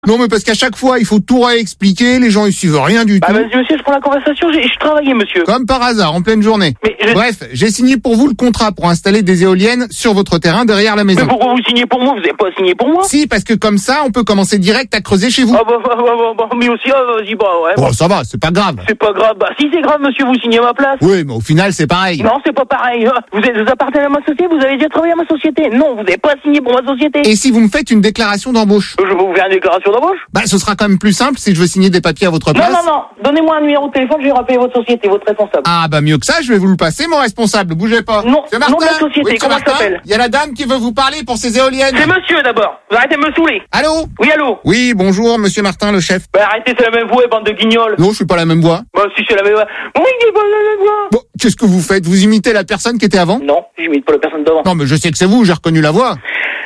Non, mais parce qu'à chaque fois, il faut tout réexpliquer, les gens ils suivent rien du tout. Bah, monsieur, je prends la conversation, je travaillais, monsieur. Comme par hasard, en pleine journée. Bref, j'ai signé pour vous le contrat pour installer des éoliennes sur votre terrain derrière la maison. Mais pourquoi vous signez pour moi? Vous n'avez pas signé pour moi? Si, parce que comme ça, on peut commencer direct à creuser chez vous. Ah mais aussi, vas-y, ouais. Bon, ça va, c'est pas grave. C'est pas grave. Bah, si c'est grave, monsieur, vous signez à ma place. Oui, mais au final, c'est pareil. Non, c'est pas pareil. Vous appartenez à ma société, vous avez déjà travaillé à ma société. Non, vous n'avez pas signé pour ma société. Et si vous me faites une déclaration d'embauche? Je vais vous faire une déclaration d'embauche? Bah, ce sera quand même plus simple si je veux signer des papiers à votre place. Non. Donnez-moi un numéro de téléphone, je vais rappeler votre société, votre responsable. Ah, bah, mieux que ça, je vais vous le passer, mon responsable. Bougez pas. Non, c'est Martin. nom de la société, oui, comment ça s'appelle? Il y a la dame qui veut vous parler pour ses éoliennes. C'est monsieur, d'abord. Vous arrêtez de me saouler. Allô? Oui, allô? Oui, bonjour, monsieur Martin, le chef. Bah, arrêtez, c'est la même voix, bande de guignols. Non, je suis pas la même voix. Bah, si c'est la même voix. Oui, c'est pas la même voix. Bon, qu'est-ce que vous faites? Vous imitez la personne qui était avant? Non, j'imite pas la personne d'avant. Non, mais je sais que c'est vous, j'ai reconnu la voix.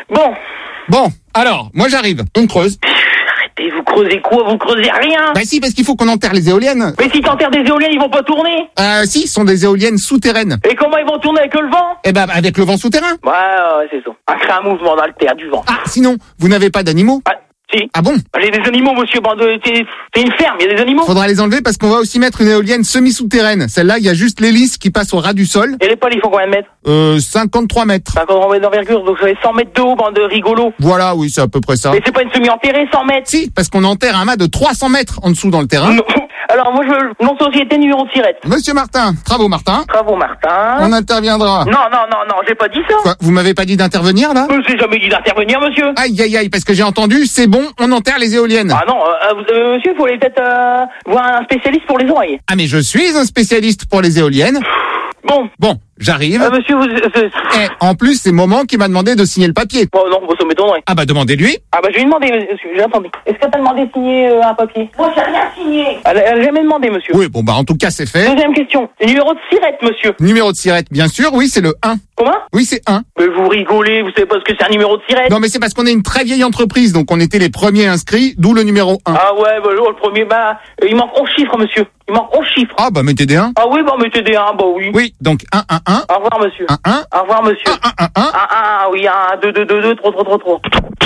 Bon, alors, moi j'arrive. On creuse. Arrêtez, vous creusez quoi? Vous creusez rien. Bah si, parce qu'il faut qu'on enterre les éoliennes. Mais si t'enterres des éoliennes, ils vont pas tourner. Si, ce sont des éoliennes souterraines. Et comment ils vont tourner avec le vent? Eh ben, avec le vent souterrain. Ouais, c'est ça. Créer un mouvement dans le terre du vent. Ah, sinon, vous n'avez pas d'animaux? Si. Ah bon? J'ai des animaux, monsieur. C'est une ferme, il y a des animaux. Faudra les enlever parce qu'on va aussi mettre une éolienne semi-souterraine. Celle-là, il y a juste l'hélice qui passe au ras du sol. Et les pales, ils font combien de mètres? 53 mètres. 53 mètres d'envergure, donc ça fait 100 mètres de haut, bande de rigolos. Voilà, oui, c'est à peu près ça. Mais c'est pas une semi-enterrée, 100 mètres? Si, parce qu'on enterre un mât de 300 mètres en dessous dans le terrain. Non. Alors, moi, je veux le nom de société, numéro de sirette. Monsieur Martin, Travaux Martin. Travaux Martin. On interviendra. Non, j'ai pas dit ça. Quoi, vous m'avez pas dit d'intervenir, là? Je n'ai jamais dit d'intervenir, monsieur. Aïe, parce que j'ai entendu, c'est bon, on enterre les éoliennes. Ah non, monsieur, il faut aller peut-être voir un spécialiste pour les oreilles. Ah, mais je suis un spécialiste pour les éoliennes. Bon, j'arrive. Monsieur, Et en plus, c'est Maman qui m'a demandé de signer le papier. Oh non, ça m'étonnerait. Ah bah, demandez-lui. Ah bah, je vais lui demander, monsieur, j'attendais. Est-ce que t'as demandé de signer un papier? Moi, j'ai rien signé. Elle a jamais demandé, monsieur. Oui, bon, bah, en tout cas, c'est fait. Deuxième question. Le numéro de sirette, monsieur. Numéro de sirette, bien sûr, oui, c'est le 1. Comment? Oui, c'est 1. Mais vous rigolez, vous savez pas ce que c'est un numéro de sirette? Non, mais c'est parce qu'on est une très vieille entreprise, donc on était les premiers inscrits, d'où le numéro 1. Ah ouais, bah, le premier, il manque 11 chiffres, monsieur. Il manque 11 chiffres. Ah, bah, mettez des 1. Ah oui, mettez des 1, bah oui. Oui, donc 1, 1, 1. Au revoir, monsieur. 1, 1. Au revoir, monsieur. 1, 1, 1, 1. 1, oui, 1, 2, 2, 2, 2, 3, 3, 3, 3.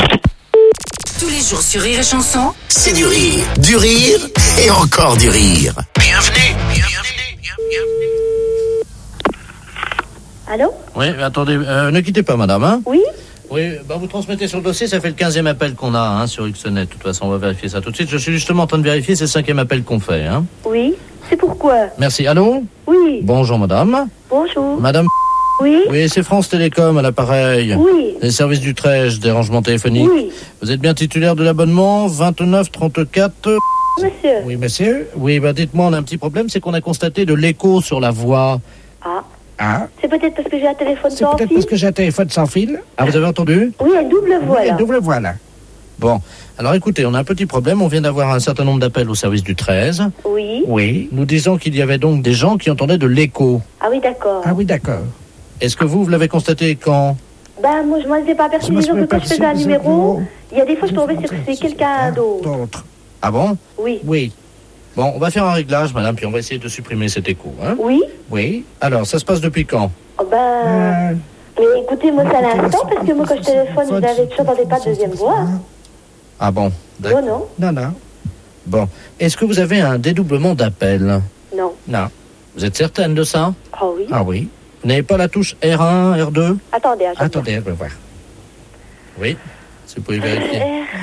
Tous les jours sur Rire et Chanson. C'est du rire et encore du rire. Bienvenue. Allô? Oui, attendez, ne quittez pas, madame. Hein? Oui? Oui, vous transmettez sur le dossier, ça fait le 15e appel qu'on a sur Xnet. De toute façon, on va vérifier ça tout de suite. Je suis justement en train de vérifier, c'est le 5e appel qu'on fait. Hein? Oui, c'est pourquoi? Merci. Allô? Oui. Bonjour, madame. Bonjour. Madame. Oui? Oui, c'est France Télécom à l'appareil. Oui. Les services du Trèche, des rangements téléphoniques. Oui. Vous êtes bien titulaire de l'abonnement 2934. Monsieur. Oui, monsieur. Oui, dites-moi, on a un petit problème, c'est qu'on a constaté de l'écho sur la voix. Ah. C'est peut-être parce que j'ai un téléphone sans fil. Parce que j'ai un téléphone sans fil. Ah, vous avez entendu? Oui, une double voix, là. Double voix, là. Bon, alors écoutez, on a un petit problème. On vient d'avoir un certain nombre d'appels au service du 13. Oui. Oui. Nous disons qu'il y avait donc des gens qui entendaient de l'écho. Ah oui, d'accord. Ah oui, d'accord. Est-ce que vous l'avez constaté quand? Moi, je m'en étais pas aperçu. Disons que quand je faisais un numéro, il y a des fois, je tombais sur que c'est quelqu'un d'autre. Ah bon? Oui. Oui. Bon, on va faire un réglage, madame, puis on va essayer de supprimer cet écho. Hein? Oui. Oui. Alors, ça se passe depuis quand? Mais écoutez, moi, c'est à l'instant, parce que moi, quand je téléphone, je n'entendais pas de deuxième voix. Ah bon? D'accord. Non. Bon. Est-ce que vous avez un dédoublement d'appel? Non. Non. Vous êtes certaine de ça? Oh oui. Ah oui. Vous n'avez pas la touche R1, R2? Attendez, je vais voir. Oui. Si vous pouvez vérifier.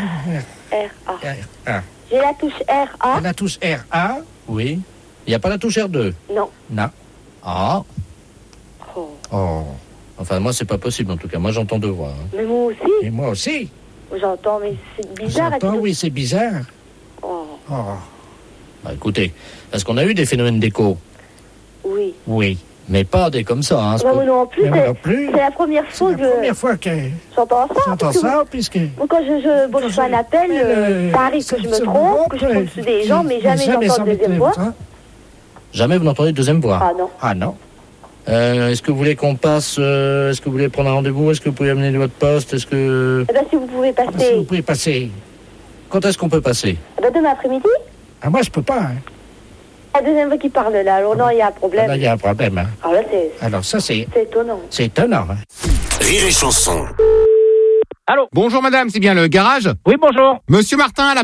R-A. J'ai la touche R-A. La touche R-A? Oui. Il n'y a pas la touche R2? Non. Ah. Oh. Enfin, moi, c'est pas possible, en tout cas. Moi, j'entends deux voix. Hein. Mais moi aussi. Et moi aussi. J'entends, mais c'est bizarre. Oui, c'est bizarre. Oh. Écoutez, parce qu'on a eu des phénomènes d'écho. Oui. Oui. Mais pas des comme ça. Hein, moi non plus. C'est la première fois que j'entends ça. Puisque... Quand je fais un appel, ça arrive que je me trompe, que je tombe sur des gens, mais jamais j'entends deuxième voix. Jamais vous n'entendez deuxième voix? Ah non. Est-ce que vous voulez qu'on passe? Est-ce que vous voulez prendre un rendez-vous? Est-ce que vous pouvez amener votre poste? Est-ce que... si vous pouvez passer. Quand est-ce qu'on peut passer? Demain après-midi. Ah, moi, je peux pas. La deuxième fois qui parle là, alors non, il y a un problème. Là, il y a un problème. Hein. Alors ça, c'est C'est étonnant. C'est étonnant. Hein. Rire et Chanson. Allô? Bonjour madame, c'est bien le garage? Oui, bonjour. Monsieur Martin à la